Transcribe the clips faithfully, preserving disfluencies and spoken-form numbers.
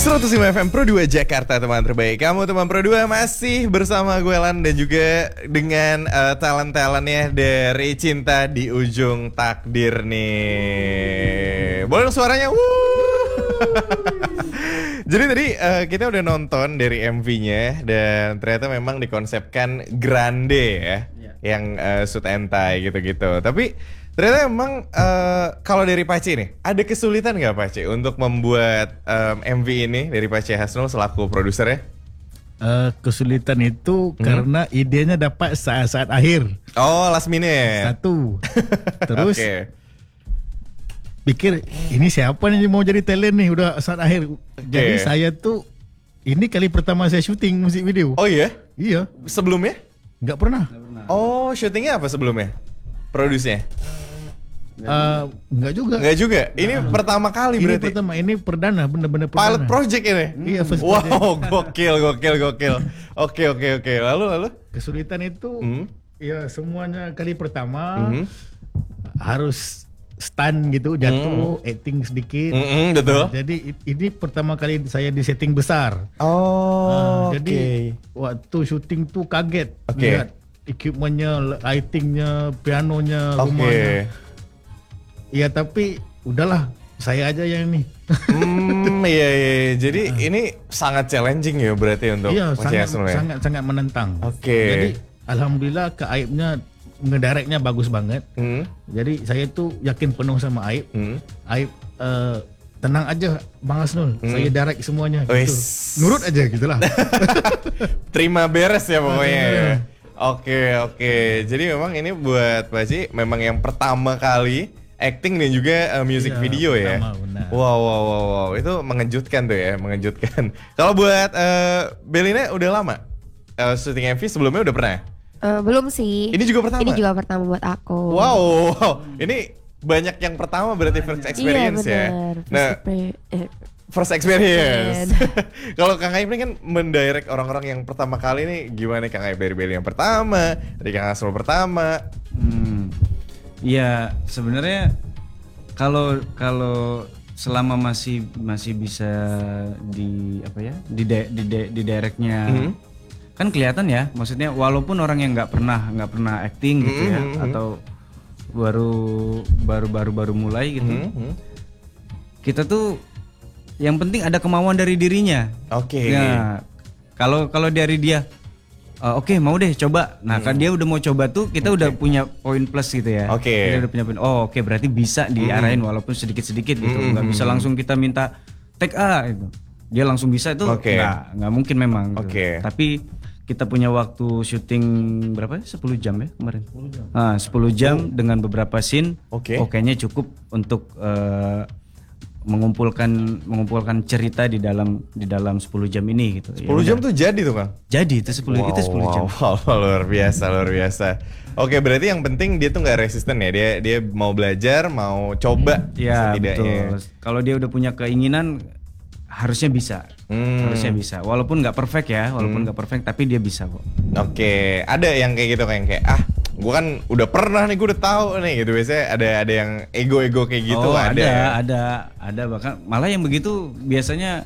seratus lima F M Pro dua Jakarta, teman terbaik. Kamu teman Pro dua masih bersama gue Lan dan juga dengan uh, talent-talentnya dari Cinta di Ujung Takdir nih. Boleh dong suaranya? Jadi tadi uh, kita udah nonton dari M V-nya dan ternyata memang dikonsepkan grande ya, yeah. Yang uh, suit and tie gitu-gitu. Tapi ternyata emang uh, kalau dari Pace nih, ada kesulitan nggak Pace untuk membuat um, M V ini dari Pace Hasnul selaku produsernya? Uh, kesulitan itu hmm. karena idenya dapat saat-saat akhir. Oh, last minute. Satu. Terus okay. pikir ini siapa nih mau jadi talent nih udah saat akhir. Okay. Jadi saya tuh ini kali pertama saya syuting musik video. Oh iya? Iya. Sebelumnya? Nggak pernah. Oh, syutingnya apa sebelumnya? Produsnya? Uh, enggak juga. Enggak juga. Ini nah, pertama kali ini berarti. Ini pertama, ini perdana, bener-bener perdana. Pilot project ini. Iya, first wow, project. gokil, gokil, gokil. Oke, oke, oke. Lalu, lalu? Kesulitan itu, hmm? ya semuanya kali pertama hmm? harus stand gitu, jatuh, hmm. acting sedikit. Hmm, betul. Nah, jadi ini pertama kali saya di setting besar. Oh, nah, okay. Jadi waktu syuting tuh kaget. Okay. Lihat equipmentnya, lightingnya, pianonya, okay. rumahnya. Ya tapi udahlah, saya aja yang ini. Hmm, iya, iya. Jadi uh. ini sangat challenging ya berarti untuk iya, sangat, ya? sangat sangat menentang. Oke. Okay. Jadi alhamdulillah ke Aibnya ngedirectnya bagus banget. Hmm. Jadi saya tuh yakin penuh sama Aib. Hmm. Aib uh, tenang aja Bang Hasnul, hmm. saya direct semuanya. Gitu. Nurut aja gitulah. Terima beres ya pokoknya. Ya. Oke, oke. Jadi memang ini buat Pace memang yang pertama kali acting dan juga uh, music iya, video ya. Benar. Wow, wow, wow, wow, itu mengejutkan tuh ya, mengejutkan. Kalau buat uh, Belina udah lama uh, syuting M V sebelumnya udah pernah? Uh, belum sih. Ini juga pertama. Ini juga pertama buat aku. Wow, wow. Ini banyak yang pertama berarti first experience iya, ya. First nah, exper- eh. first experience. Kalau Kang Aib ini kan mendirect orang-orang yang pertama kali nih, gimana Kang Aib dari Beli yang pertama, dari Kang Hasnul pertama? Hmm. Ya sebenarnya kalau kalau selama masih masih bisa di apa ya di di di, di directnya mm-hmm. kan kelihatan ya, maksudnya walaupun orang yang nggak pernah nggak pernah acting gitu ya mm-hmm. atau baru baru baru baru mulai gitu mm-hmm. kita tuh yang penting ada kemauan dari dirinya. Oke. Okay. Nah kalau kalau dari dia Uh, Oke okay, mau deh coba. Nah hmm. kan dia udah mau coba tuh kita okay. udah punya poin plus gitu ya. Oke. Okay. Kita udah punya poin. Oh oke okay, berarti bisa diarahin hmm. walaupun sedikit-sedikit gitu. Hmm. Gak bisa langsung kita minta take A gitu. Dia langsung bisa itu okay. nggak nggak mungkin memang. Oke. Okay. Gitu. Tapi kita punya waktu syuting berapa ya? sepuluh jam ya kemarin. sepuluh jam. Nah, sepuluh jam oh. dengan beberapa scene. Oke. Okay. Oh, kayaknya cukup untuk uh, mengumpulkan mengumpulkan cerita di dalam di dalam sepuluh jam ini gitu. sepuluh jam tuh jadi tuh Kang? Jadi itu sepuluh wow, itu sepuluh wow, jam. Wow, luar biasa, luar biasa. Oke, berarti yang penting dia tuh nggak resisten ya. Dia dia mau belajar, mau coba. Ya betul. Kalau dia udah punya keinginan harusnya bisa. Hmm. Harusnya bisa. Walaupun nggak perfect ya, walaupun nggak hmm. perfect tapi dia bisa kok. Oke, ada yang kayak gitu kayak kayak ah gue kan udah pernah nih, gue udah tahu nih gitu. Biasanya ada ada yang ego-ego kayak gitu. Oh, ada ada ada ada bahkan malah yang begitu biasanya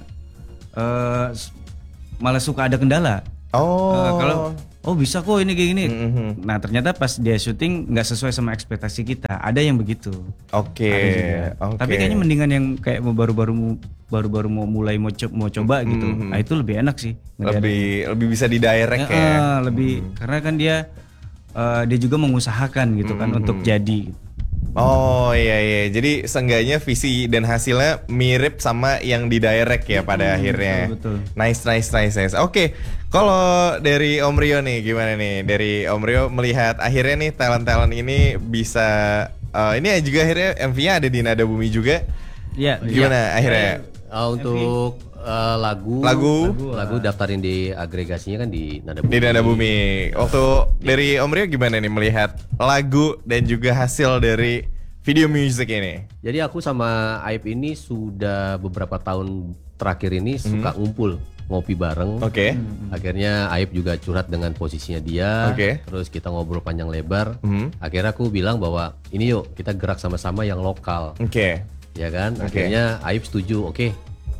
uh, malah suka ada kendala. Oh uh, kalau oh bisa kok ini kayak gini. Mm-hmm. Nah ternyata pas dia syuting nggak sesuai sama ekspektasi kita. Ada yang begitu. Oke. Okay. Okay. Tapi kayaknya mendingan yang kayak mau baru-baru baru-baru mau mulai mau coba, mau coba mm-hmm. gitu. Nah itu lebih enak sih. Lebih lebih bisa didirect ya. ya. Uh, lebih mm. karena kan dia Uh, dia juga mengusahakan gitu kan mm-hmm. untuk jadi. Oh iya iya, jadi seenggaknya visi dan hasilnya mirip sama yang di direct ya pada mm, akhirnya. Betul, betul. Nice nice nice nice. Oke, okay. Kalau dari Om Rio nih gimana nih? Dari Om Rio melihat akhirnya nih talent-talent ini bisa uh, ini juga akhirnya M V-nya ada di Nada Bumi juga. Iya. Gimana ya. akhirnya? Uh, untuk Uh, lagu, lagu lagu lagu daftarin di agregasinya kan di Nada Bumi. Di Nada Bumi. Waktu dari Om Rio gimana nih melihat lagu dan juga hasil dari video music ini? Jadi aku sama Aib ini sudah beberapa tahun terakhir ini mm-hmm. suka ngumpul ngopi bareng. Oke. Okay. Akhirnya Aib juga curhat dengan posisinya dia. Oke. Okay. Terus kita ngobrol panjang lebar. Mm-hmm. Akhirnya aku bilang bahwa ini yuk kita gerak sama-sama yang lokal. Oke. Okay. Ya kan. Okay. Akhirnya Aib setuju. Oke. Okay.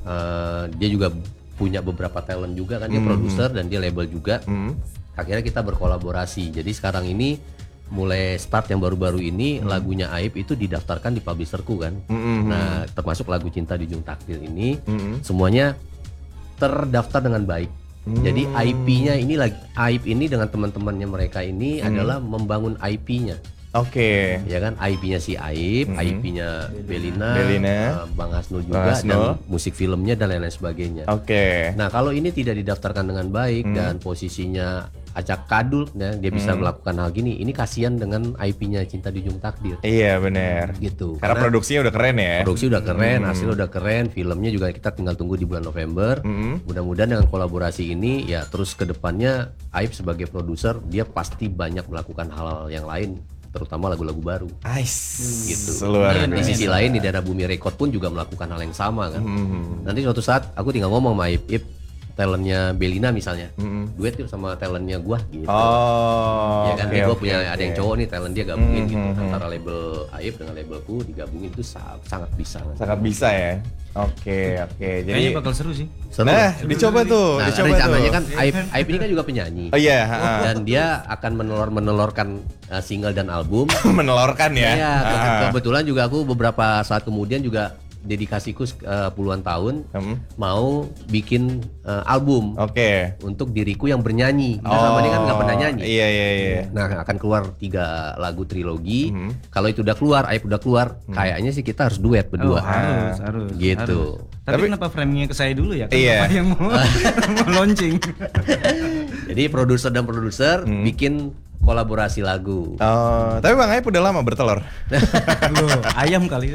uh, dia juga punya beberapa talent juga kan, dia mm-hmm. produser dan dia label juga. Mm-hmm. Akhirnya kita berkolaborasi. Jadi sekarang ini mulai start yang baru-baru ini mm-hmm. lagunya Aib itu didaftarkan di publisherku kan. Mm-hmm. Nah termasuk lagu Cinta di Ujung Takdir ini mm-hmm. semuanya terdaftar dengan baik. Mm-hmm. Jadi I P-nya ini lagi Aib ini dengan teman-temannya mereka ini mm-hmm. adalah membangun I P-nya. Oke. Okay. Ya kan, I P-nya si Aib, mm-hmm. I P-nya Belina, Belina. Uh, Bang Hasnul juga, Bang Hasnul. Dan musik filmnya dan lain-lain sebagainya. Oke. Okay. Nah kalau ini tidak didaftarkan dengan baik mm-hmm. dan posisinya acak kadul, ya, dia bisa mm-hmm. melakukan hal gini, ini kasihan dengan I P-nya Cinta di Ujung Takdir. Iya benar. Gitu. Karena, Karena produksinya udah keren ya. Produksi udah keren, mm-hmm. hasil udah keren, filmnya juga kita tinggal tunggu di bulan November. Mm-hmm. Mudah-mudahan dengan kolaborasi ini ya terus ke depannya Aib sebagai produser dia pasti banyak melakukan hal-hal yang lain, terutama lagu-lagu baru. Nice. Gitu. Luar di sisi lain di Dana Bumi Record pun juga melakukan hal yang sama kan. Hmm. Nanti suatu saat aku tinggal ngomong sama Ip, Ip talentnya Belina misalnya, hmm. duet yuk sama talentnya gua gitu. Oh. Ya kan, okay, gua okay, punya okay. ada yang cowok nih, talent dia gabungin hmm, gitu. Hmm. Antara label Aib dengan labelku digabungin itu sangat, sangat bisa. Sangat bisa ya. Oke, oke. Okay. Jadi kayaknya bakal seru sih. Seru. Nah, dicoba tuh, nah, dicoba rencananya tuh. kan Aib, Aib ini kan juga penyanyi. Oh iya, yeah. Dan dia akan menelor-menelorkan uh, single dan album. Menelorkan ya. Iya, ke- kebetulan juga aku beberapa saat kemudian juga dedikasiku uh, puluhan tahun hmm. mau bikin uh, album. Oke. Okay. Untuk diriku yang bernyanyi. Nah, oh, sama dia kan nggak pernah nyanyi. Iya iya iya. Nah akan keluar tiga lagu trilogi. Hmm. Kalau itu udah keluar, Aib udah keluar, hmm. kayaknya sih kita harus duet berdua. Oh, harus, harus. Gitu. Harus. Tapi, Tapi kenapa framingnya ke saya dulu ya? Kan iya. yang mau, mau launching. Jadi produser dan produser hmm. bikin kolaborasi lagu. Oh, tapi Bang Aib udah lama bertelur. Loh, ayam kali.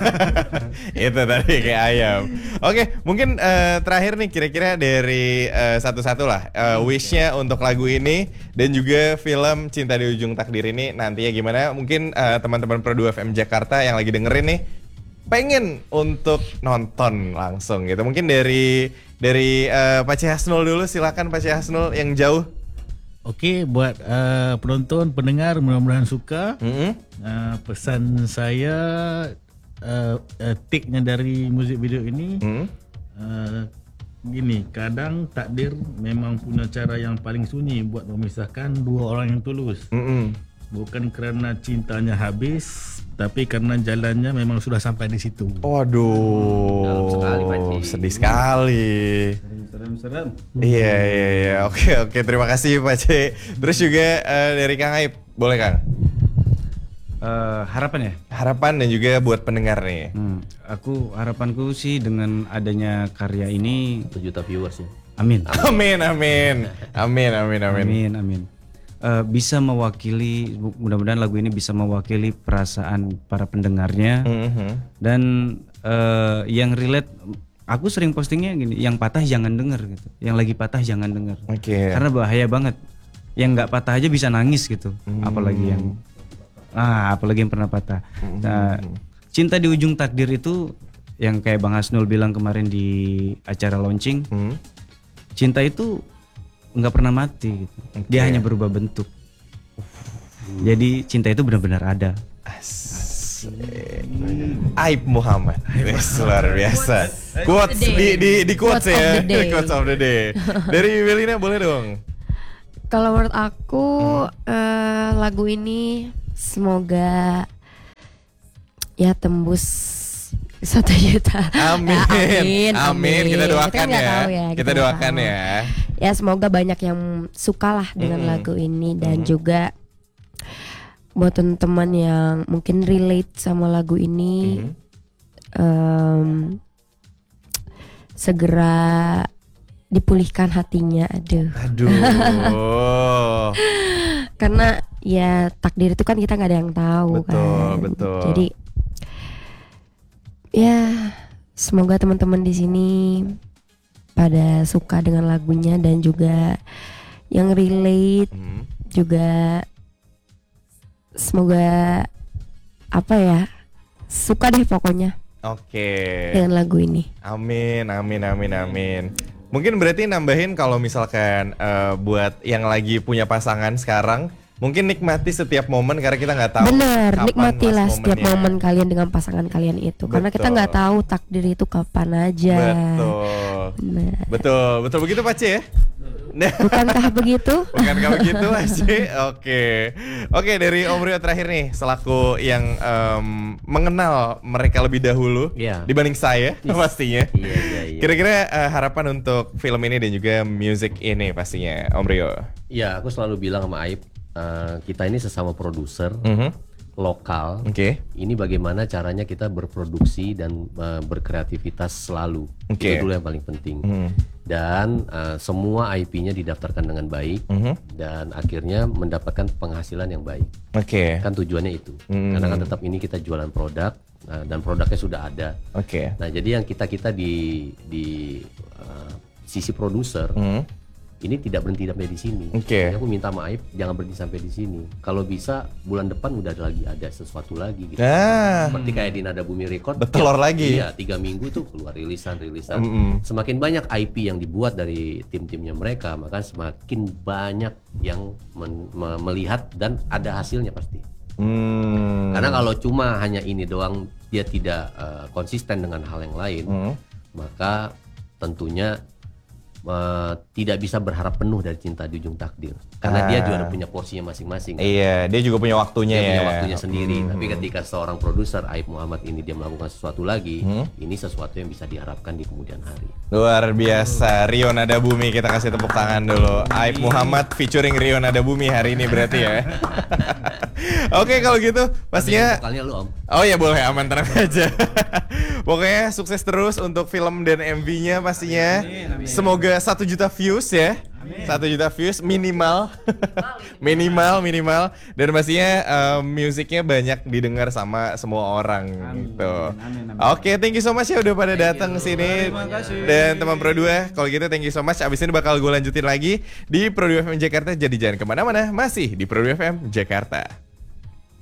Itu tadi kayak ayam. Oke, mungkin uh, terakhir nih kira-kira dari uh, satu-satu lah uh, wish-nya untuk lagu ini dan juga film Cinta di Ujung Takdir ini nantinya gimana? Mungkin uh, teman-teman Pro dua F M Jakarta yang lagi dengerin nih pengen untuk nonton langsung gitu. Mungkin dari dari uh, Pak C Hasnul dulu, silakan Pak C Hasnul yang jauh. Oke, buat uh, penonton, pendengar mudah-mudahan suka. Mm-hmm. Uh, pesan saya, uh, uh, take-nya dari musik video ini, mm-hmm. uh, gini, kadang takdir memang punya cara yang paling sunyi buat memisahkan dua orang yang tulus. Mm-hmm. Bukan karena cintanya habis, tapi karena jalannya memang sudah sampai di situ. Waduh, sekali, sedih sekali. Serem-serem. Iya iya iya. Oke oke, terima kasih Pak C. Terus juga uh, dari Kang Aib, boleh Kang? Uh, harapan ya? Harapan dan juga buat pendengar nih. Hmm, aku harapanku sih dengan adanya karya ini satu juta viewers ya. Amin. Amin amin. Amin amin amin. Amin amin. Uh, bisa mewakili, mudah-mudahan lagu ini bisa mewakili perasaan para pendengarnya. Mm-hmm. Dan uh, yang relate, aku sering postingnya gini, yang patah jangan denger gitu, yang lagi patah jangan denger. Okay. Karena bahaya banget. Yang nggak patah aja bisa nangis gitu, mm. apalagi yang, ah apalagi yang pernah patah. Mm. Nah, Cinta di Ujung Takdir itu yang kayak Bang Hasnul bilang kemarin di acara launching, mm. cinta itu nggak pernah mati gitu. Okay. Dia hanya berubah bentuk. Uh. Jadi cinta itu benar-benar ada. Aib Muhammad. Yes, luar biasa. Quotes di di di quotes ya. Quotes of the day. Dari Belina boleh dong. Kalau menurut aku hmm. uh, lagu ini semoga ya tembus satu juta. Amin. Ya, amin, amin. Amin. Kita doakan kita ya. ya. Kita, kita doakan tahu. ya. Ya semoga banyak yang suka lah dengan mm. lagu ini dan mm. juga buat teman-teman yang mungkin relate sama lagu ini mm. um, segera dipulihkan hatinya. Aduh. Aduh. Karena ya takdir itu kan kita nggak ada yang tahu betul, kan. Betul. Jadi ya semoga teman-teman di sini pada suka dengan lagunya dan juga yang relate hmm. juga semoga apa ya suka deh pokoknya. Oke. Dengan lagu ini. Amin amin amin amin. Mungkin berarti nambahin kalau misalkan uh, buat yang lagi punya pasangan sekarang mungkin nikmati setiap momen karena kita nggak tahu. Bener, kapan nikmatilah last setiap momennya. momen kalian dengan pasangan kalian itu, karena kita Betul. nggak tahu takdir itu kapan aja. Betul. Bener. Betul, betul begitu Pak C ya? Bukankah begitu? Bukankah begitu Pak C? Oke. Oke, dari Om Rio terakhir nih, selaku yang em, mengenal mereka lebih dahulu Iya. dibanding saya pastinya. Iya, iya, iya. Kira-kira eh, harapan untuk film ini dan juga music ini pastinya Om Rio. Iya, aku selalu bilang sama Aib, eh, kita ini sesama produser Mhm. lokal. Oke. Ini bagaimana caranya kita berproduksi dan eh, berkreativitas selalu. Oke. Itu dulu yang paling penting. Mhm. Dan eh, semua I P-nya didaftarkan dengan baik Mhm. dan akhirnya mendapatkan penghasilan yang baik. Oke. Kan tujuannya itu. Hmm. Karena kan tetap ini kita jualan produk eh, dan produknya sudah ada. Oke. Nah, jadi yang kita-kita di di eh, sisi produser Mhm. ini tidak berhenti sampai di sini. Oke. Jadi aku minta maaf, jangan berhenti sampai di sini. Kalau bisa bulan depan udah ada lagi ada sesuatu lagi gitu. Ah. Seperti kayak di Nada Bumi Record. Bertelur lagi. Iya, tiga minggu tuh keluar rilisan-rilisan. Mm-mm. Semakin banyak I P yang dibuat dari tim-timnya mereka, maka semakin banyak yang men- me- melihat dan ada hasilnya pasti. Hmm. Karena kalau cuma hanya ini doang, dia tidak eh, konsisten dengan hal yang lain, Hmm. maka tentunya eh, tidak bisa berharap penuh dari Cinta di Ujung Takdir. Karena Ah. dia juga ada punya porsinya masing-masing. Iya, dia juga punya waktunya Dia ya. punya waktunya sendiri. Hmm. Tapi ketika seorang produser Aib Muhammad ini dia melakukan sesuatu lagi, Hmm. ini sesuatu yang bisa diharapkan di kemudian hari. Luar biasa, Rio Nada Bumi, kita kasih tepuk tangan dulu. Aib Muhammad featuring Rio Nada Bumi hari ini berarti ya. Oke kalau gitu pastinya. Vokalnya lu Om. Oh ya boleh, aman, tenang aja. Pokoknya sukses terus untuk film dan M V-nya pastinya. Semoga satu juta views ya. Satu juta views minimal. minimal minimal dan pastinya eh, musiknya banyak didengar sama semua orang gitu. amin, amin. Oke, thank you so much ya udah pada datang sini. Terima kasih. Dan teman Pro dua, kalau gitu thank you so much. Abis ini bakal gue lanjutin lagi di Pro dua F M Jakarta. Jadi jangan kemana-mana, masih di Pro dua F M Jakarta.